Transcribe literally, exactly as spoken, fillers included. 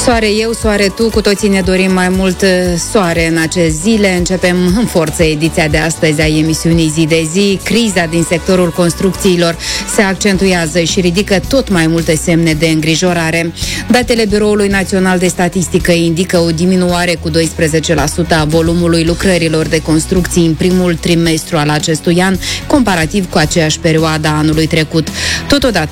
Soare eu, soare tu, cu toții ne dorim mai mult soare în aceste zile. Începem în forță ediția de astăzi a emisiunii Zi de Zi. Criza din sectorul construcțiilor se accentuează și ridică tot mai multe semne de îngrijorare. Datele Biroului Național de Statistică indică o diminuare cu doisprezece la sută a volumului lucrărilor de construcții în primul trimestru al acestui an, comparativ cu aceeași perioadă a anului trecut. Totodată,